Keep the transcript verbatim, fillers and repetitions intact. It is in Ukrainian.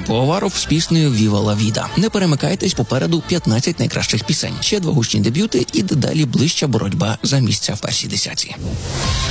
Пивоваров з піснею «Віва ла Віда». Не перемикайтесь, попереду п'ятнадцять найкращих пісень. Ще два гучні дебюти і дедалі ближча боротьба за місця в першій десятці.